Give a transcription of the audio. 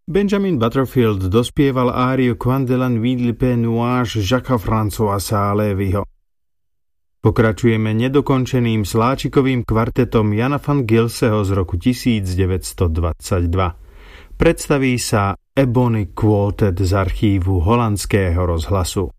Benjamin Butterfield dospieval áriu Quand de la nuit le nuage Jacques François Lévyho. Pokračujeme nedokončeným sláčikovým kvartetom Jana van Gilseho z roku 1922. Predstaví sa Ebony Quartet z archívu holandského rozhlasu.